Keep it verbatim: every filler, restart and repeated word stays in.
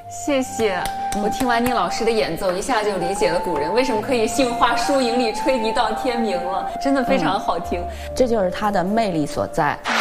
谢谢。我听完倪老师的演奏，一下就理解了古人为什么可以杏花输营里吹笛到天明了，真的非常好听。 嗯，这就是它的魅力所在。